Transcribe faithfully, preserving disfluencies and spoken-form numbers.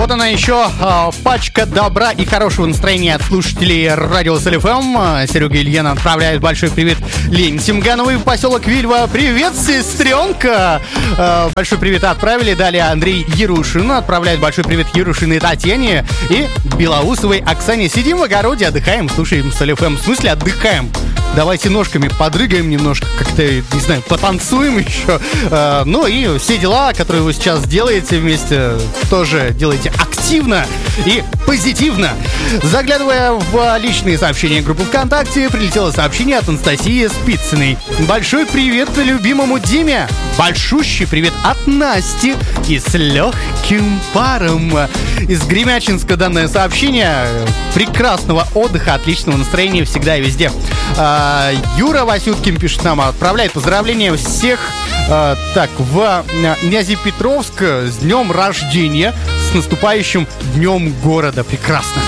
Вот она еще э, пачка добра и хорошего настроения от слушателей радио СЛФМ. Серега Ильина отправляет большой привет Лене Тимгановой в поселок Вильва. Привет, сестренка! Э, большой привет отправили. Далее Андрей Ярушин отправляет большой привет Ярушиной Татьяне и Белоусовой Оксане. Сидим в огороде, отдыхаем, слушаем СЛФМ. В смысле отдыхаем? Давайте ножками подрыгаем немножко, как-то, не знаю, потанцуем еще. Э, ну и все дела, которые вы сейчас делаете вместе, тоже делайте активно и позитивно. Заглядывая в личные сообщения группы ВКонтакте, прилетело сообщение от Анастасии Спицыной. Большой привет любимому Диме. Большущий привет от Насти и с легким паром. Из Гремячинска данное сообщение. Прекрасного отдыха, отличного настроения всегда и везде. А, Юра Васюткин пишет нам, отправляет поздравления всех а, так, в Нязепетровск с днем рождения, с наступающим днем города. Прекрасно.